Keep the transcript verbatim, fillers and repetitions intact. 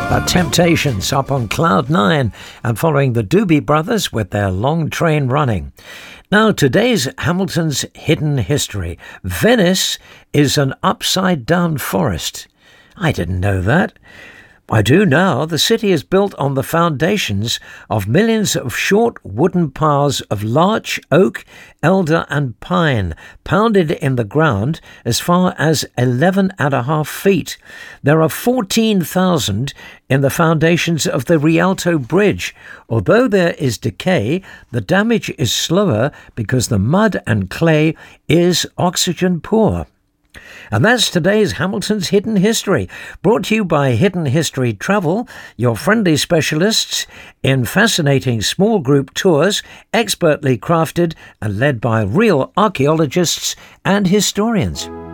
The Temptations up on Cloud Nine and following the Doobie Brothers with their Long Train Running. Now, today's Hamilton's Hidden History. Venice is an upside-down forest. I didn't know that. I do now. The city is built on the foundations of millions of short wooden piles of larch, oak, elder and pine, pounded in the ground as far as eleven and a half feet. There are fourteen thousand in the foundations of the Rialto Bridge. Although there is decay, the damage is slower because the mud and clay is oxygen poor. And that's today's Hamilton's Hidden History, brought to you by Hidden History Travel, your friendly specialists in fascinating small group tours, expertly crafted and led by real archaeologists and historians.